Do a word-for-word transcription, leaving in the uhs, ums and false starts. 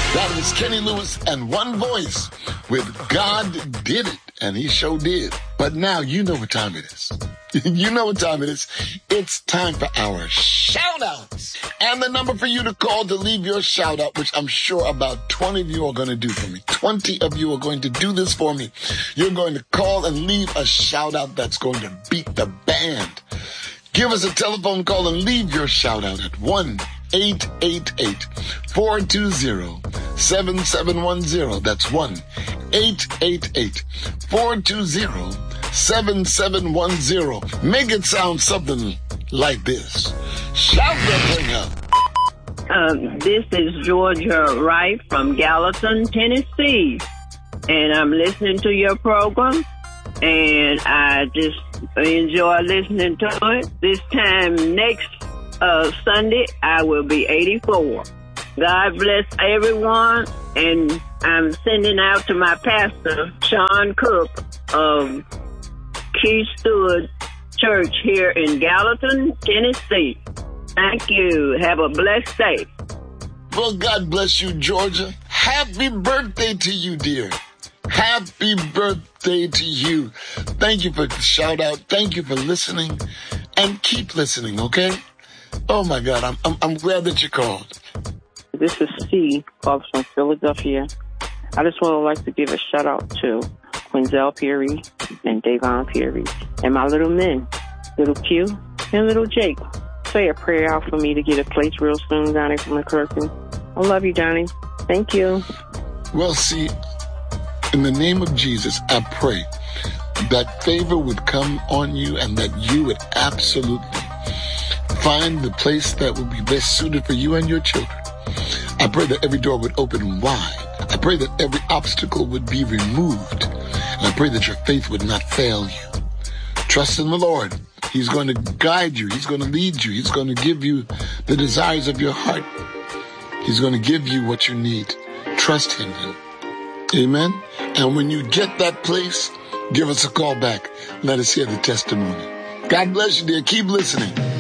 That was Kenny Lewis and One Voice with God Did It, and he sure did. But now you know what time it is. You know what time it is. It's time for our shout-outs. And the number for you to call to leave your shout-out, which I'm sure about twenty of you are going to do for me. twenty of you are going to do this for me. You're going to call and leave a shout-out that's going to beat the band. Give us a telephone call and leave your shout-out at one eight eight eight, four two zero, seven seven one zero. That's one eight eight eight, four two zero, seven seven one zero. Make it sound something like this. Shout the thing up. Um, this is Georgia Wright from Gallatin, Tennessee. And I'm listening to your program. And I just enjoy listening to it. This time next uh, Sunday, I will be eighty-four. God bless everyone. And I'm sending out to my pastor, Sean Cook of Key Stewart Church here in Gallatin, Tennessee. Thank you. Have a blessed day. Well, God bless you, Georgia. Happy birthday to you, dear. Happy birthday to you. Thank you for the shout out. Thank you for listening, and keep listening. Okay. Oh my God. I'm, I'm, I'm glad that you called. This is C, calls from Philadelphia. I just want to like to give a shout out to Quinzel Perry and Davon Perry and my little men, little Q and little Jake. Say a prayer out for me to get a place real soon, Donnie from the curtain. I love you, Donnie. Thank you. Well, see, in the name of Jesus, I pray that favor would come on you and that you would absolutely find the place that would be best suited for you and your children. I pray that every door would open wide. I pray that every obstacle would be removed. And I pray that your faith would not fail you. Trust in the Lord. He's going to guide you. He's going to lead you. He's going to give you the desires of your heart. He's going to give you what you need. Trust in him. Amen. And when you get that place, give us a call back. Let us hear the testimony. God bless you, dear. Keep listening.